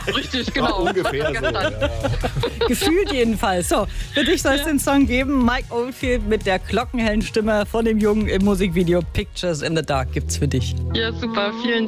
Richtig, genau. Ungefähr so. Ja. Gefühlt jedenfalls. So, für dich soll es den Song geben. Mike Oldfield mit der glockenhellen Stimme von dem Jungen im Musikvideo Pictures in the Dark gibt's für dich. Ja, super. Vielen Dank.